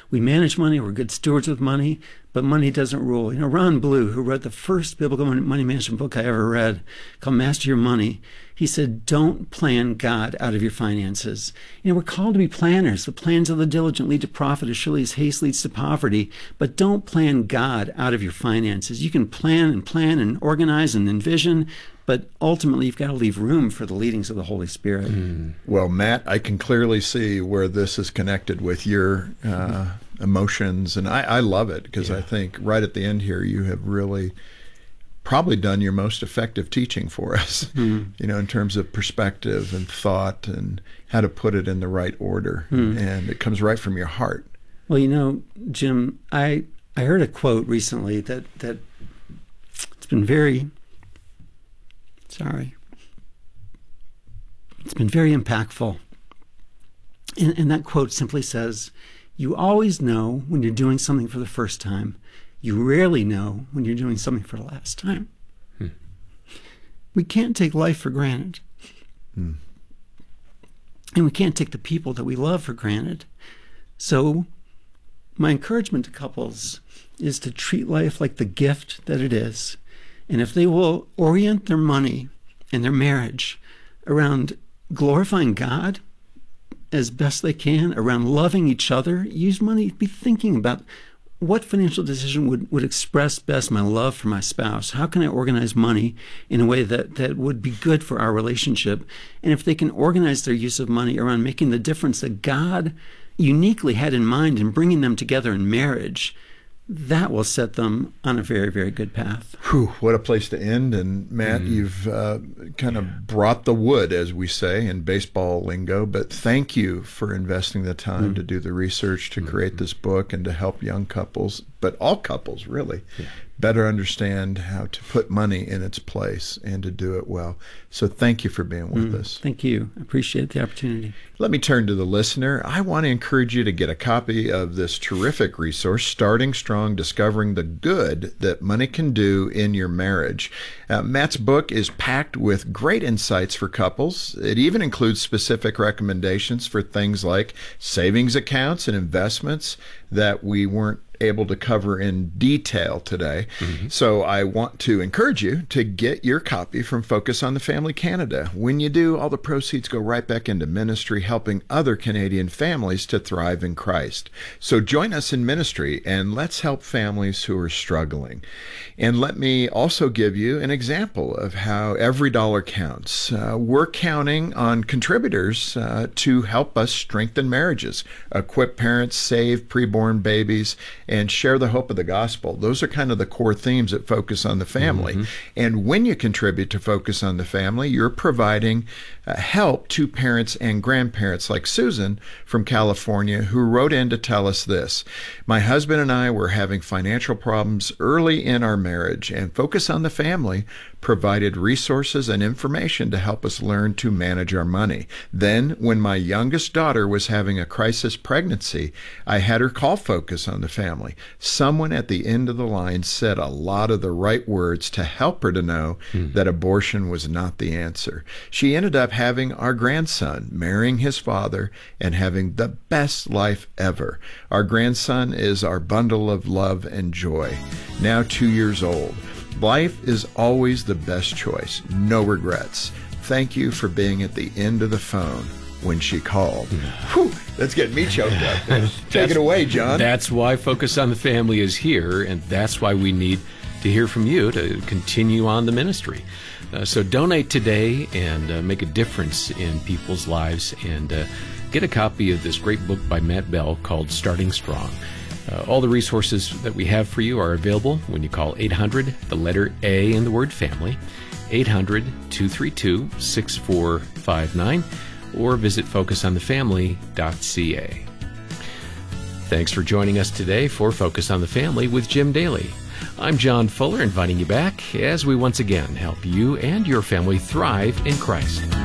We manage money. We're good stewards with money, but money doesn't rule. You know, Ron Blue, who wrote the first biblical money management book I ever read called Master Your Money, he said, don't plan God out of your finances. You know, we're called to be planners. The plans of the diligent lead to profit as surely as haste leads to poverty. But don't plan God out of your finances. You can plan and organize and envision, but ultimately you've got to leave room for the leadings of the Holy Spirit. Well, Matt, I can clearly see where this is connected with your emotions, and I love it because I think right at the end here you have really probably done your most effective teaching for us, you know, in terms of perspective and thought and how to put it in the right order. And it comes right from your heart. Well, you know, Jim, I heard a quote recently that it's been very, it's been very impactful. And that quote simply says, you always know when you're doing something for the first time. You rarely know when you're doing something for the last time. We can't take life for granted. And we can't take the people that we love for granted. So my encouragement to couples is to treat life like the gift that it is. And if they will orient their money and their marriage around glorifying God as best they can, around loving each other, use money, be thinking about what financial decision would express best my love for my spouse? How can I organize money in a way that would be good for our relationship? And if they can organize their use of money around making the difference that God uniquely had in mind in bringing them together in marriage, that will set them on a very, very good path. Whew, what a place to end. And Matt, you've kind of brought the wood, as we say in baseball lingo, but thank you for investing the time to do the research, to create this book, and to help young couples, but all couples really, better understand how to put money in its place and to do it well. So thank you for being with us. Thank you. I appreciate the opportunity. Let me turn to the listener. I want to encourage you to get a copy of this terrific resource, Starting Strong, Discovering the Good That Money Can Do in Your Marriage. Matt's book is packed with great insights for couples. It even includes specific recommendations for things like savings accounts and investments that we weren't able to cover in detail today. So I want to encourage you to get your copy from Focus on the Family Canada. When you do, all the proceeds go right back into ministry, helping other Canadian families to thrive in Christ. So join us in ministry and let's help families who are struggling. And let me also give you an example of how every dollar counts. We're counting on contributors to help us strengthen marriages, equip parents, save preborn babies, and share the hope of the gospel. Those are kind of the core themes that Focus on the Family. And when you contribute to Focus on the Family, you're providing help to parents and grandparents like Susan from California, who wrote in to tell us this. My husband and I were having financial problems early in our marriage, and Focus on the Family provided resources and information to help us learn to manage our money. Then, when my youngest daughter was having a crisis pregnancy, I had her call Focus on the Family. Someone at the end of the line said a lot of the right words to help her to know that abortion was not the answer. She ended up having our grandson, marrying his father, and having the best life ever. Our grandson is our bundle of love and joy, now 2 years old. Life is always the best choice. No regrets. Thank you for being at the end of the phone when she called. Whew, that's getting me choked up. Take it away, John. That's why Focus on the Family is here, and that's why we need to hear from you to continue on the ministry. So donate today and make a difference in people's lives, and get a copy of this great book by Matt Bell called Starting Strong. All the resources that we have for you are available when you call 800, the letter A in the word family, 800-232-6459, or visit focusonthefamily.ca. Thanks for joining us today for Focus on the Family with Jim Daly. I'm John Fuller, inviting you back as we once again help you and your family thrive in Christ.